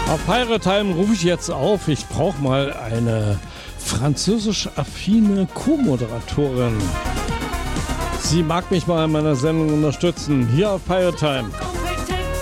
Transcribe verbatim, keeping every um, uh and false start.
Auf Pirate Time rufe ich jetzt auf, ich brauche mal eine französisch-affine Co-Moderatorin. Sie mag mich mal in meiner Sendung unterstützen, hier auf Pirate Time.